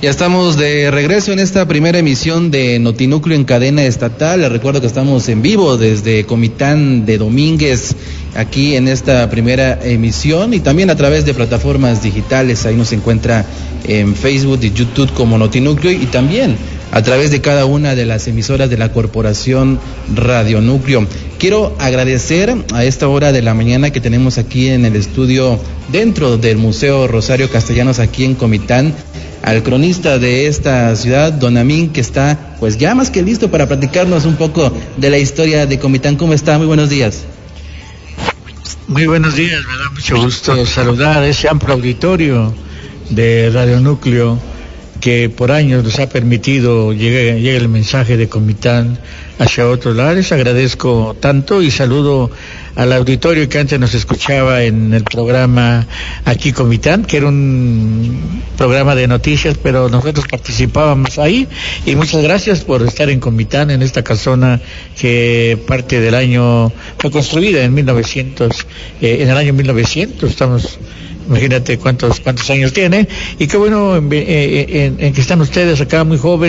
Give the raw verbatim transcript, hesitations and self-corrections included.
Ya estamos de regreso en esta primera emisión de Notinúcleo en cadena estatal. Les recuerdo que estamos en vivo desde Comitán de Domínguez, aquí en esta primera emisión, y también a través de plataformas digitales. Ahí nos encuentra en Facebook y YouTube como Notinúcleo, y también a través de cada una de las emisoras de la Corporación Radio Núcleo. Quiero agradecer a esta hora de la mañana que tenemos aquí en el estudio dentro del Museo Rosario Castellanos, aquí en Comitán, al cronista de esta ciudad, don Amín, que está pues ya más que listo para platicarnos un poco de la historia de Comitán. ¿Cómo está? Muy buenos días. Muy buenos días, me da mucho gusto saludar a ese amplio auditorio de Radio Núcleo que por años nos ha permitido llegue, llegue el mensaje de Comitán hacia otros lados. Agradezco tanto y saludo al auditorio que antes nos escuchaba en el programa Aquí Comitán, que era un programa de noticias, pero nosotros participábamos ahí, y muchas gracias por estar en Comitán, en esta casona que parte del año, fue construida en mil novecientos, eh, en el año mil novecientos, estamos... Imagínate cuántos cuántos años tiene, y qué bueno en, en, en que están ustedes acá muy jóvenes.